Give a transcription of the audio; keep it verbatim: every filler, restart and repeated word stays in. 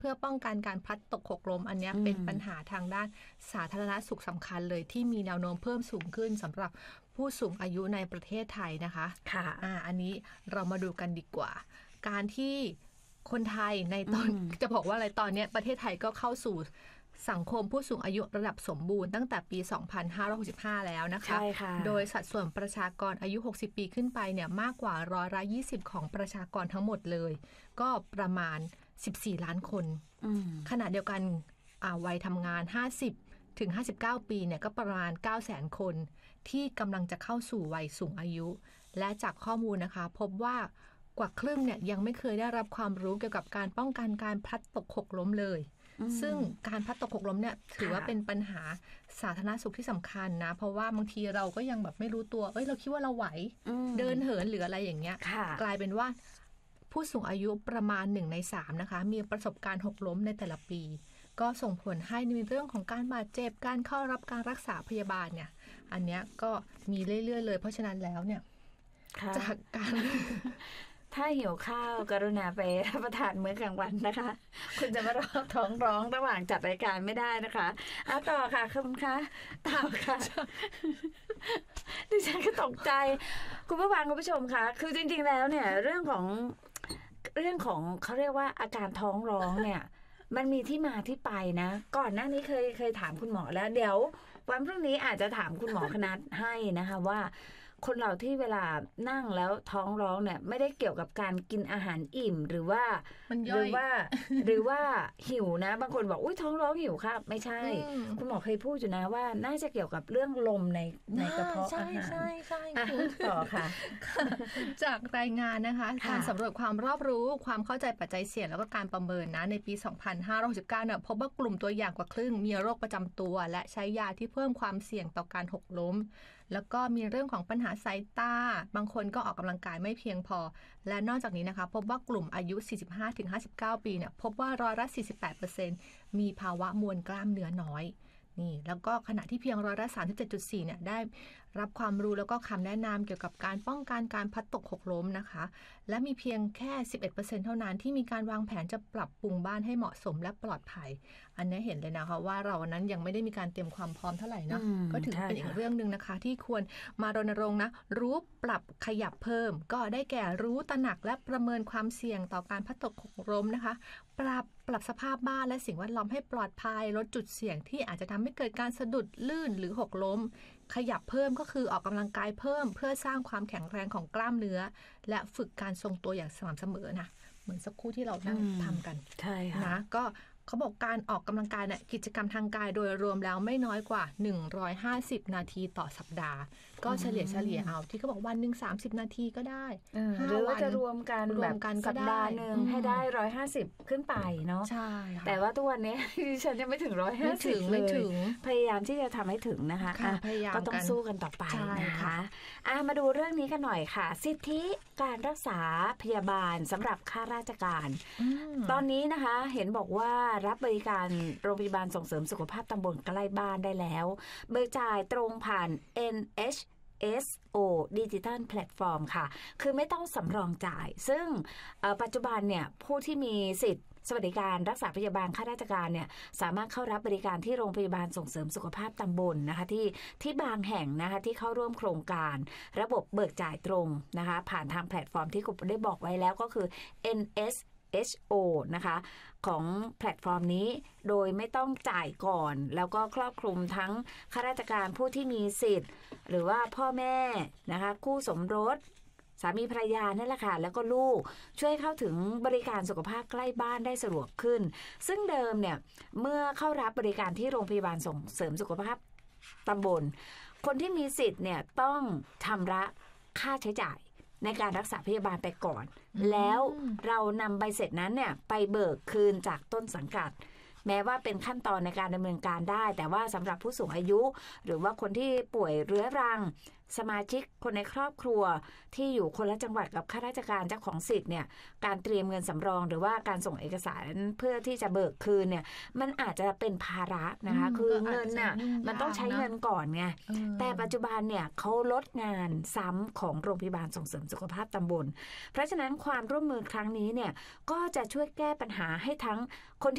เพื่อป้องกันการพลัดตกหกล้มอันนี้เป็นปัญหาทางด้านสาธารณสุขสำคัญเลยที่มีแนวโน้มเพิ่มสูงขึ้นสำหรับผู้สูงอายุในประเทศไทยนะคะค่ะอ่าอันนี้เรามาดูกันดีกว่าการที่คนไทยในตอนจะบอกว่าอะไรตอนนี้ประเทศไทยก็เข้าสู่สังคมผู้สูงอายุระดับสมบูรณ์ตั้งแต่ปีสองพันห้าร้อยหกสิบห้าแล้วนะคะใช่ค่ะโดยสัดส่วนประชากรอายุหกสิบปีขึ้นไปเนี่ยมากกว่าร้อยละยี่สิบของประชากรทั้งหมดเลยก็ประมาณสิบสี่ล้านคนขณะเดียวกันวัยทำงานห้าสิบถึงห้าสิบเก้าปีเนี่ยก็ประมาณ เก้าแสน คนที่กำลังจะเข้าสู่วัยสูงอายุและจากข้อมูลนะคะพบว่ากว่าครึ่งเนี่ยยังไม่เคยได้รับความรู้เกี่ยวกับการป้องกันการพลัดตกหกล้มเลยซึ่งการพลัดตกหกล้มเนี่ยถือว่าเป็นปัญหาสาธารณสุขที่สำคัญนะเพราะว่าบางทีเราก็ยังแบบไม่รู้ตัวเอ้ยเราคิดว่าเราไหวเดินเหินหรืออะไรอย่างเงี้ยกลายเป็นว่าผู้สูงอายุประมาณหนึ่งในสามนะคะมีประสบการณ์หกล้มในแต่ละปีก็ส่งผลให้ในเรื่องของการบาดเจ็บการเข้ารับการรักษาพยาบาลเนี่ยอันเนี้ยก็มีเรื่อยๆเลยเพราะฉะนั้นแล้วเนี่ยจากการถ้าหิวข้าวกรุณาไปรับประทานมื้อกลางวันนะคะคุณจะมาร้องท้องร้องระหว่างจัดรายการไม่ได้นะคะอ่ะต่อค่ะคุณคะต่อค่ะดิฉันก็ตกใจคุณผู้ฟังคุณผู้ชมค่ะคือจริงๆแล้วเนี่ยเรื่องของเรื่องของเขาเรียกว่าอาการท้องร้องเนี่ยมันมีที่มาที่ไปนะก่อนหน้านี้เคยเคยถามคุณหมอแล้วเดี๋ยววันพรุ่งนี้อาจจะถามคุณหมอคณัฐให้นะคะว่าคนเราที่เวลานั่งแล้วท้องร้องเนี่ยไม่ได้เกี่ยวกับการกินอาหารอิ่มหรือว่าหรือว่าหรือว่าหิวนะบางคนบอกอุ้ยท้องร้องหิวครับไม่ใช่คุณหมอเคยพูดอยู่นะว่าน่าจะเกี่ยวกับเรื่องลมในในกระเพาะอาหารใช่ใช่ต่อค่ะจากรายงานนะคะการสำรวจความรอบรู้ความเข้าใจปัจจัยเสี่ยงแล้วก็การประเมินนะในปีสองพันห้าร้อยหกสิบเก้าเนี่ยพบว่ากลุ่มตัวอย่างกว่าครึ่งมีโรคประจำตัวและใช้ยาที่เพิ่มความเสี่ยงต่อการหกล้มแล้วก็มีเรื่องของปัญหาสายตาบางคนก็ออกกำลังกายไม่เพียงพอและนอกจากนี้นะคะพบว่ากลุ่มอายุ สี่สิบห้าถึงห้าสิบเก้า ปีเนี่ยพบว่าร้อยละ สี่สิบแปดเปอร์เซ็นต์ มีภาวะมวลกล้ามเนื้อน้อยนี่แล้วก็ขณะที่เพียงร้อยละ สามสิบเจ็ดจุดสี่ เนี่ยได้รับความรู้แล้วก็คำแนะนำเกี่ยวกับการป้องกันการพลัดตกหกล้มนะคะและมีเพียงแค่ สิบเอ็ดเปอร์เซ็นต์ เท่านั้นที่มีการวางแผนจะปรับปรุงบ้านให้เหมาะสมและปลอดภัยอันนี้เห็นเลยนะคะว่าเรานั้นยังไม่ได้มีการเตรียมความพร้อมเท่าไหร่นะก็ถือเป็นอีกเรื่องนึงนะคะที่ควรมารณรงค์นะรู้ปรับขยับเพิ่มก็ได้แก่รู้ตระหนักและประเมินความเสี่ยงต่อการพลัดตกหกล้มนะคะปรับปรับสภาพบ้านและสิ่งแวดล้อมให้ปลอดภัยลดจุดเสี่ยงที่อาจจะทำให้เกิดการสะดุดลื่นหรือหกล้มขยับเพิ่มก็คือออกกำลังกายเพิ่มเพื่อสร้างความแข็งแรงของกล้ามเนื้อและฝึกการทรงตัวอย่างสม่ำเสมอนะเหมือนสักครู่ที่เรานั่งทำกันใช่ค่ะนะก็เขาบอกการออกกำลังกายเนี่ยกิจกรรมทางกายโดยรวมแล้วไม่น้อยกว่าหนึ่งร้อยห้าสิบนาทีต่อสัปดาห์ก็เฉลี่ยเฉลี่ยเอาที่เขาบอกวันหนึ่งสามสิบนาทีก็ได้หรือว่าจะรวมกันรวมกันสัปดาห์นึงให้ได้หนึ่งร้อยห้าสิบขึ้นไปเนาะใช่แต่ว่าทุกวันนี้ดิฉันยังไม่ถึงหนึ่งร้อยห้าสิบไม่ถึงพยายามที่จะทำให้ถึงนะคะก็ต้องสู้กันต่อไปนะคะอ่ะมาดูเรื่องนี้กันหน่อยค่ะสิทธิการรักษาพยาบาลสำหรับข้าราชการตอนนี้นะคะเห็นบอกว่ารับบริการโรงพยาบาลส่งเสริมสุขภาพตำบลใกล้บ้านได้แล้วเบิกจ่ายตรงผ่าน เอ็น เอช เอส โอ Digital Platform ค่ะคือไม่ต้องสำรองจ่ายซึ่งปัจจุบันเนี่ยผู้ที่มีสิทธิ์สวัสดิการรักษาพยาบาลข้าราชการเนี่ยสามารถเข้ารับบริการที่โรงพยาบาลส่งเสริมสุขภาพตำบลนะคะที่ที่บางแห่งนะคะที่เข้าร่วมโครงการระบบเบิกจ่ายตรงนะคะผ่านทางแพลตฟอร์มที่คุณได้บอกไว้แล้วก็คือ เอ็น เอส เอช โอ นะคะของแพลตฟอร์มนี้โดยไม่ต้องจ่ายก่อนแล้วก็ครอบคลุมทั้งข้าราชการผู้ที่มีสิทธิ์หรือว่าพ่อแม่นะคะคู่สมรสสามีภรรยานั่นแหละค่ะแล้วก็ลูกช่วยเข้าถึงบริการสุขภาพใกล้บ้านได้สะดวกขึ้นซึ่งเดิมเนี่ยเมื่อเข้ารับบริการที่โรงพยาบาลส่งเสริมสุขภาพตำบลคนที่มีสิทธิ์เนี่ยต้องชำระค่าใช้จ่ายในการรักษาพยาบาลไปก่อนแล้วเรานำใบเสร็จนั้นเนี่ยไปเบิกคืนจากต้นสังกัดแม้ว่าเป็นขั้นตอนในการดำเนินการได้แต่ว่าสำหรับผู้สูงอายุหรือว่าคนที่ป่วยเรื้อรังสมาชิกคนในครอบครัวที่อยู่คนละจังหวัดกับข้าราชการเจ้าของสิทธิ์เนี่ยการเตรียมเงินสำรองหรือว่าการส่งเอกสารเพื่อที่จะเบิกคืนเนี่ยมันอาจจะเป็นภาระนะคะคือเงินน่ะมันต้องใช้เงินก่อนไงแต่ปัจจุบันเนี่ยเขาลดงานซ้ำของโรงพยาบาลส่งเสริมสุขภาพตำบลเพราะฉะนั้นความร่วมมือครั้งนี้เนี่ยก็จะช่วยแก้ปัญหาให้ทั้งคน